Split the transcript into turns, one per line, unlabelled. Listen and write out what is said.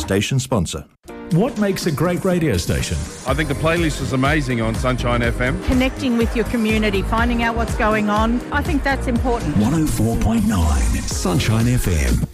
station sponsor.
What makes a great radio station?
I think the playlist is amazing on Sunshine FM.
Connecting with your community, finding out what's going on. I think that's important.
104.9 Sunshine FM.